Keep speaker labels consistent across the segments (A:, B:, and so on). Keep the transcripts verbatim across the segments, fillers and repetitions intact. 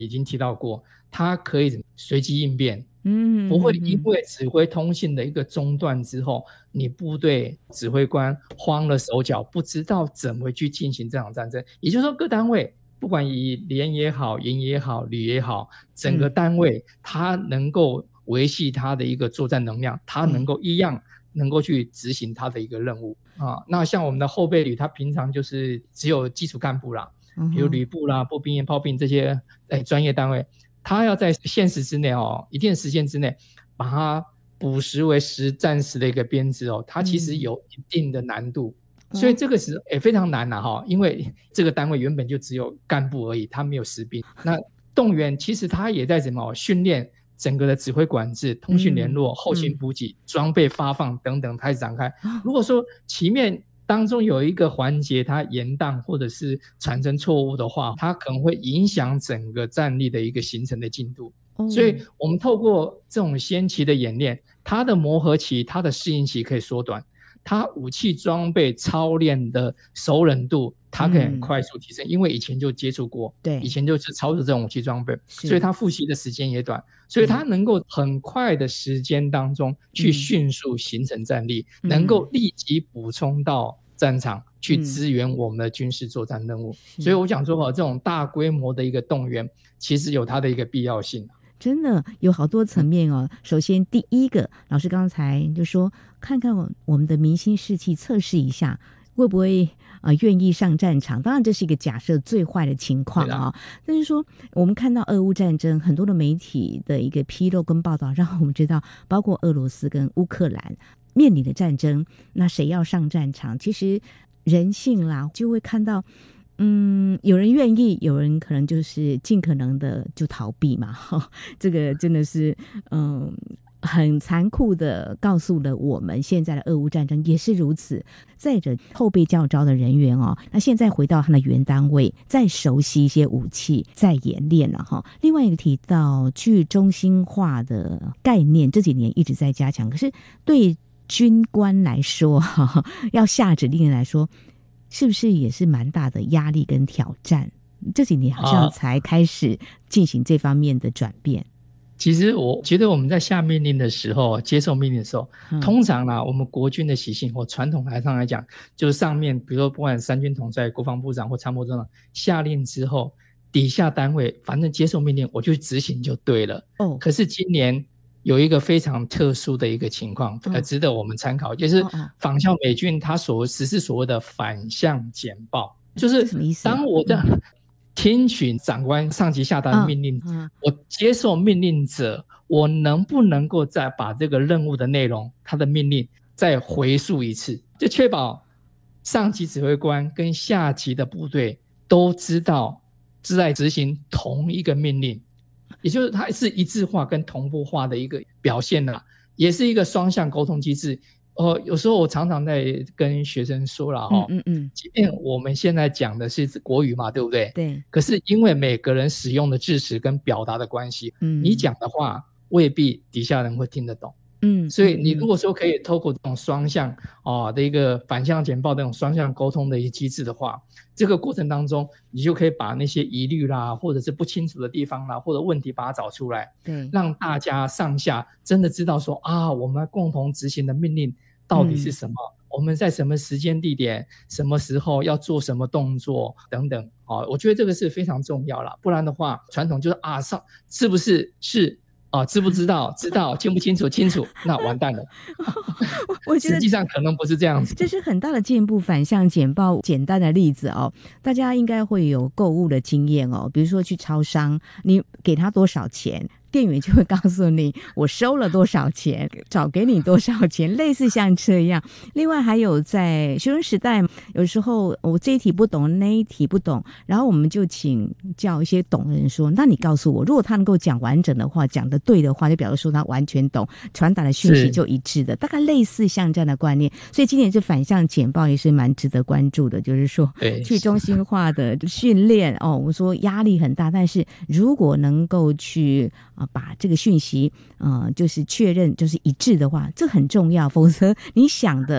A: 已经提到过，它可以随机应变，
B: 嗯，
A: 不会因为指挥通信的一个中断之后，你部队指挥官慌了手脚，不知道怎么去进行这场战争。也就是说，各单位不管以连也好、营也好、旅也好，整个单位它能够维系它的一个作战能量，它能够一样能够去执行它的一个任务啊。那像我们的后备旅，它平常就是只有基础干部啦，比如旅部啦、步兵营、炮兵这些哎专业单位，他要在限时之内哦，一定的时间之内，把它补实为实战时的一个编制哦，它其实有一定的难度。嗯、所以这个是也非常难呐、啊、哈，因为这个单位原本就只有干部而已，他没有实兵。那动员其实他也在怎么训练整个的指挥管制、通讯联络、嗯、后勤补给、装备发放等等开始展开。如果说前面当中有一个环节它延宕或者是产生错误的话，它可能会影响整个战力的一个形成的进度。哦、所以我们透过这种先期的演练，它的磨合期、它的适应期可以缩短，它武器装备操练的熟稔度它可以很快速提升、嗯、因为以前就接触过，对，以前就是操作这种武器装备，所以它复习的时间也短，所以它能够很快的时间当中去迅速形成战力、嗯、能够立即补充到战场去支援我们的军事作战任务、嗯、所以我想说这种大规模的一个动员其实有它的一个必要性，
B: 真的有好多层面哦。首先第一个，老师刚才就说看看我们的民心士气，测试一下会不会呃愿意上战场。当然这是一个假设最坏的情况啊、哦，但是说我们看到俄乌战争很多的媒体的一个披露跟报道，让我们知道包括俄罗斯跟乌克兰面临的战争，那谁要上战场，其实人性啦就会看到嗯，有人愿意，有人可能就是尽可能的就逃避嘛。这个真的是嗯很残酷的告诉了我们，现在的俄乌战争也是如此。载着后备教召的人员哦，那现在回到他的原单位，再熟悉一些武器，再演练了哈。另外一个提到去中心化的概念，这几年一直在加强，可是对军官来说，要下指令来说，是不是也是蛮大的压力跟挑战？这几年好像才开始进行这方面的转变。
A: 其实我觉得我们在下命令的时候，接受命令的时候，嗯、通常啦，我们国军的习性或传统来上来讲，就是上面比如说不管三军统帅、国防部长或参谋总长下令之后，底下单位反正接受命令，我就执行就对了。哦，可是今年有一个非常特殊的一个情况，呃，值得我们参考，就是仿效美军他所实施所谓的反向简报，就是当我的听取长官上级下达的命令，嗯嗯、我接受命令者，我能不能够再把这个任务的内容，他的命令再回溯一次，就确保上级指挥官跟下级的部队都知道是在执行同一个命令。也就是它是一致化跟同步化的一个表现啦，也是一个双向沟通机制。呃，有时候我常常在跟学生说了哈，嗯嗯，即便我们现在讲的是国语嘛，对不对？对。可是因为每个人使用的字词跟表达的关系，嗯，你讲的话未必底下人会听得懂。嗯，所以你如果说可以透过这种双向啊、呃、的一个反向简报这种双向沟通的一些机制的话，这个过程当中你就可以把那些疑虑啦或者是不清楚的地方啦或者问题把它找出来，对，让大家上下真的知道说啊我们共同执行的命令到底是什么、嗯、我们在什么时间地点什么时候要做什么动作等等、啊、我觉得这个是非常重要啦，不然的话传统就是啊上是不是是啊，知不知道？知道，清不清楚？清楚，那完蛋了。我觉得实际上可能不是这样子。
B: 这是很大的进步。反向简报简单的例子哦，大家应该会有购物的经验哦。比如说去超商，你给他多少钱，店员就会告诉你我收了多少钱，找给你多少钱，类似像这样。另外还有在学生时代，有时候我这一题不懂，那一题不懂，然后我们就请教一些懂的人说，那你告诉我，如果他能够讲完整的话，讲得对的话，就表示说他完全懂，传达的讯息就一致的，大概类似像这样的观念。所以今年这反向简报也是蛮值得关注的，就是说去中心化的训练哦，我说压力很大，但是如果能够去啊，把这个讯息呃，就是确认就是一致的话，这很重要，否则你想的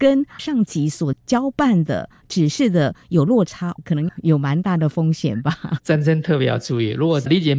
B: 跟上级所交办的指示的有落差，可能有蛮大的风险吧。
A: 战争特别要注意，如果理解